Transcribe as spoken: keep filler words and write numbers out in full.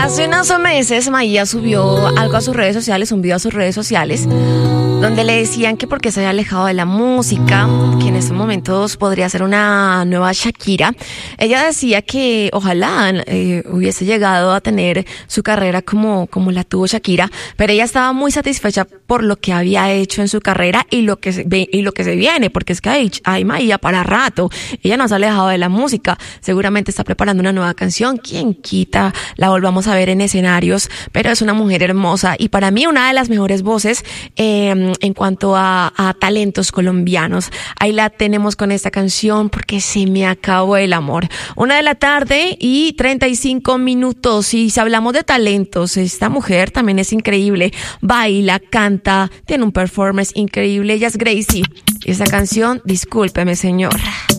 Hace unos meses Maía subió algo a sus redes sociales, un video a sus redes sociales, donde le decían que porque se había alejado de la música, que en estos momentos podría ser una nueva Shakira. Ella decía que ojalá eh, hubiese llegado a tener su carrera como, como la tuvo Shakira, pero ella estaba muy satisfecha por lo que había hecho en su carrera y lo que se, y lo que se viene, porque es que hay, hay Maía para rato. Ella no se ha alejado de la música, seguramente está preparando una nueva canción, quién quita la volvamos a ver en escenarios, pero es una mujer hermosa y para mí una de las mejores voces eh, en cuanto a, a talentos colombianos. Ahí la tenemos con esta canción, Porque se me acabó el amor. Una de la tarde y treinta y cinco minutos, y si hablamos de talentos, esta mujer también es increíble, baila, canta, tiene un performance increíble, ella es Gracie, y esa canción, Discúlpeme señor.